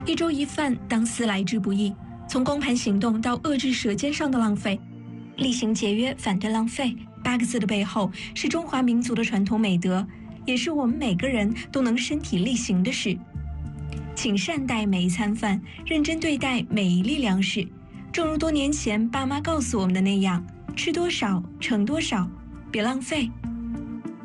一粥一饭，当思来之不易。从光盘行动到遏制舌尖上的浪费，厉行节约，反对浪费8个字的背后，是中华民族的传统美德，也是我们每个人都能身体力行的事。请善待每一餐饭，认真对待每一粒粮食。正如多年前爸妈告诉我们的那样，吃多少盛多少，别浪费，